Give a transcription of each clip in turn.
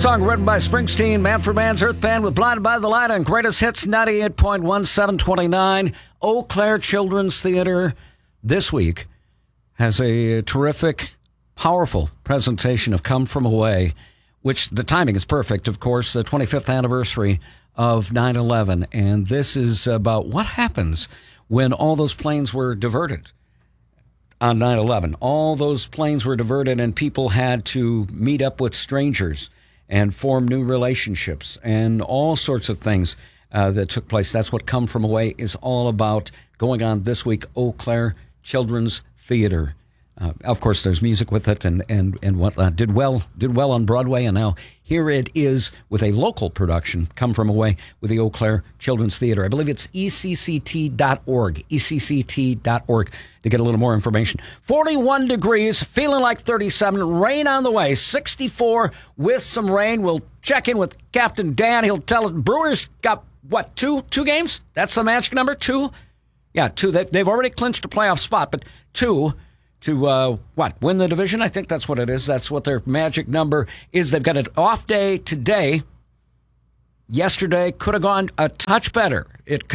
Song written by Springsteen, Manfred Mann's Earth Band with Blinded by the Light on Greatest Hits 98.1, 729. Eau Claire Children's Theater this week has a terrific, powerful presentation of Come From Away, which the timing is perfect, of course, the 25th anniversary of 9/11. And this is about what happens when all those planes were diverted on 9/11. All those planes were diverted and people had to meet up with strangers and form new relationships and all sorts of things that took place. That's what Come From Away is all about, going on this week, Eau Claire Children's Theater. Of course, there's music with it and whatnot. Did well on Broadway, and now here it is with a local production, Come From Away, with the Eau Claire Children's Theater. I believe it's ECCT.org, ECCT.org, to get a little more information. 41 degrees, feeling like 37, rain on the way, 64 with some rain. We'll check in with Captain Dan. He'll tell us, Brewers got, what, two games? That's the magic number, two? Yeah, two. They've already clinched a playoff spot, but two to, win the division? I think that's what it is. That's what their magic number is. They've got an off day today. Yesterday could have gone a touch better.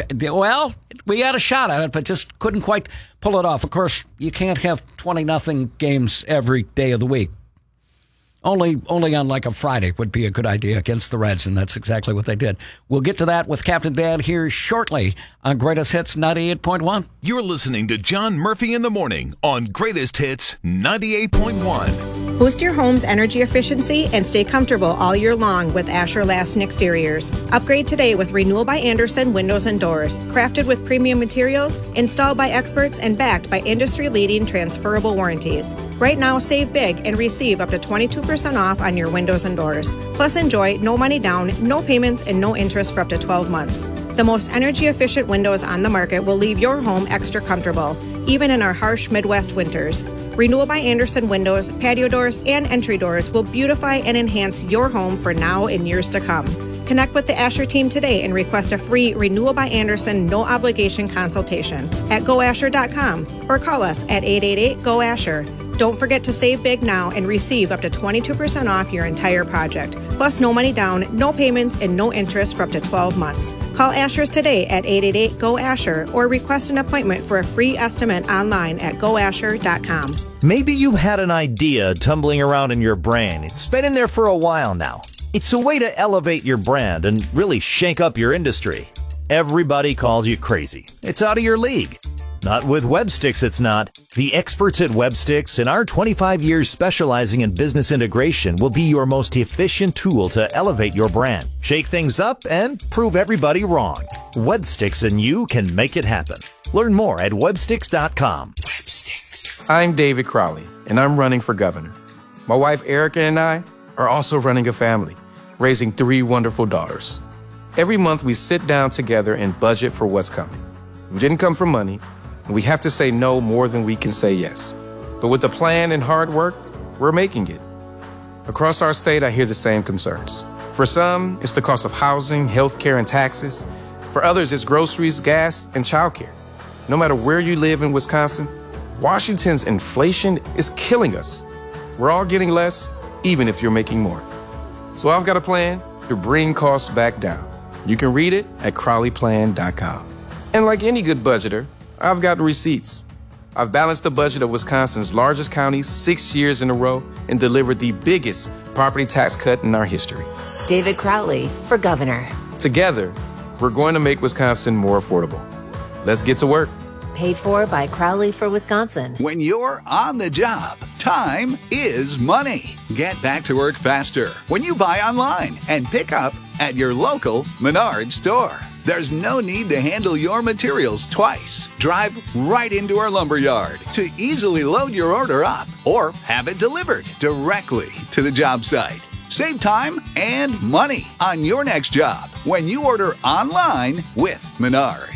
We had a shot at it, but just couldn't quite pull it off. Of course, you can't have 20-0 games every day of the week. Only on like a Friday would be a good idea against the Reds, and that's exactly what they did. We'll get to that with Captain Dan here shortly on Greatest Hits 98.1. You're listening to John Murphy in the Morning on Greatest Hits 98.1. Boost your home's energy efficiency and stay comfortable all year long with Asher Lassen Exteriors. Upgrade today with Renewal by Andersen Windows and Doors. Crafted with premium materials, installed by experts, and backed by industry-leading transferable warranties. Right now, save big and receive up to 22% off on your windows and doors. Plus, enjoy no money down, no payments, and no interest for up to 12 months. The most energy-efficient windows on the market will leave your home extra comfortable, even in our harsh Midwest winters. Renewal by Andersen windows, patio doors, and entry doors will beautify and enhance your home for now and years to come. Connect with the Asher team today and request a free Renewal by Andersen no-obligation consultation at goasher.com or call us at 888-GO-ASHER. Don't forget to save big now and receive up to 22% off your entire project. Plus, no money down, no payments, and no interest for up to 12 months. Call Asher's today at 888-GO-ASHER or request an appointment for a free estimate online at goasher.com. Maybe you've had an idea tumbling around in your brain. It's been in there for a while now. It's a way to elevate your brand and really shake up your industry. Everybody calls you crazy. It's out of your league. Not with WebSticks, it's not. The experts at WebSticks and our 25 years specializing in business integration will be your most efficient tool to elevate your brand, shake things up, and prove everybody wrong. WebSticks and you can make it happen. Learn more at websticks.com. WebSticks. I'm David Crowley, and I'm running for governor. My wife Erica and I are also running a family, raising 3 wonderful daughters. Every month we sit down together and budget for what's coming. We didn't come for money, and we have to say no more than we can say yes. But with a plan and hard work, we're making it. Across our state, I hear the same concerns. For some, it's the cost of housing, healthcare, and taxes. For others, it's groceries, gas, and childcare. No matter where you live in Wisconsin, Washington's inflation is killing us. We're all getting less, even if you're making more. So I've got a plan to bring costs back down. You can read it at CrowleyPlan.com. And like any good budgeter, I've got receipts. I've balanced the budget of Wisconsin's largest county 6 years in a row and delivered the biggest property tax cut in our history. David Crowley for governor. Together, we're going to make Wisconsin more affordable. Let's get to work. Paid for by Crowley for Wisconsin. When you're on the job, time is money. Get back to work faster when you buy online and pick up at your local Menards store. There's no need to handle your materials twice. Drive right into our lumberyard to easily load your order up or have it delivered directly to the job site. Save time and money on your next job when you order online with Menards.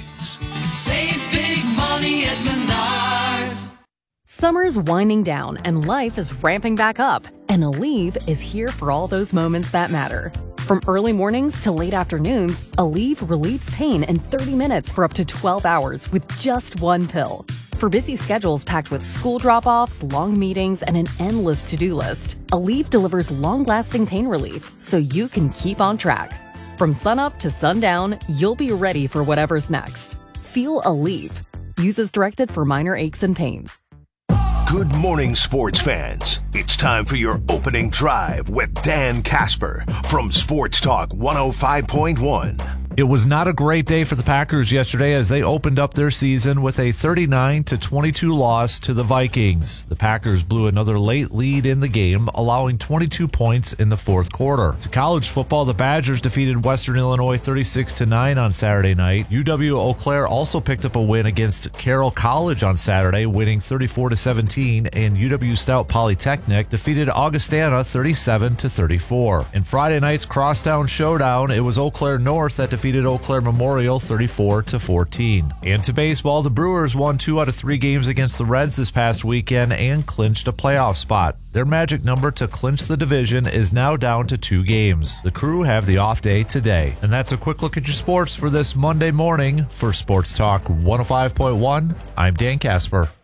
Save big money at Menards. Summer's winding down and life is ramping back up, and Aleve is here for all those moments that matter. From early mornings to late afternoons, Aleve relieves pain in 30 minutes for up to 12 hours with just one pill. For busy schedules packed with school drop-offs, long meetings, and an endless to-do list, Aleve delivers long-lasting pain relief so you can keep on track. From sunup to sundown, you'll be ready for whatever's next. Feel Aleve. Use as directed for minor aches and pains. Good morning, sports fans. It's time for your opening drive with Dan Casper from Sports Talk 105.1. It was not a great day for the Packers yesterday as they opened up their season with a 39-22 loss to the Vikings. The Packers blew another late lead in the game, allowing 22 points in the fourth quarter. To college football, the Badgers defeated Western Illinois 36-9 on Saturday night. UW-Eau Claire also picked up a win against Carroll College on Saturday, winning 34-17, and UW Stout Polytechnic defeated Augustana 37-34. In Friday night's crosstown showdown, it was Eau Claire North that defeated Eau Claire Memorial 34-14. And to baseball, the Brewers won 2 out of 3 games against the Reds this past weekend and clinched a playoff spot. Their magic number to clinch the division is now down to 2 games. The Crew have the off day today. And that's a quick look at your sports for this Monday morning. For Sports Talk 105.1, I'm Dan Casper.